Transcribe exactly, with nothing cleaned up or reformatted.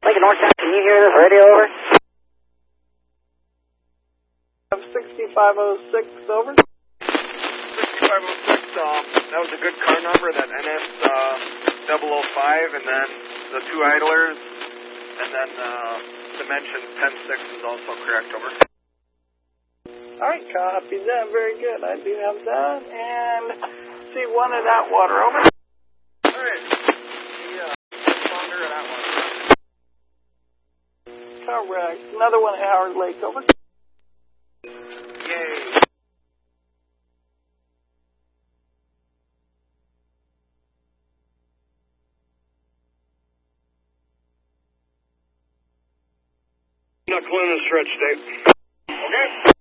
Lincoln Northtown, can you hear this radio over? sixty-five oh six, over. sixty-five oh six, um, that was a good car number, that N S double oh five, and then the two idlers, and then uh, dimension ten six is also correct, over. Alright, copy that, very good. I do have that, and C one at Atwater, over. Alright, the uh, responder at Atwater. Correct. Another one at Howard Lake, over. Yay. Knuckle in the stretch, Dave. Okay.